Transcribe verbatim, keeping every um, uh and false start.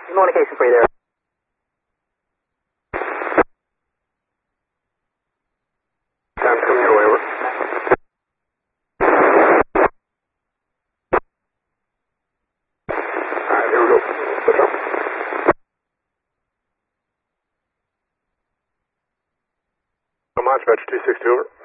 Communication for you there. Time coming your way, over. Alright, here we go. What's up? Come on, Stretch two six two, over.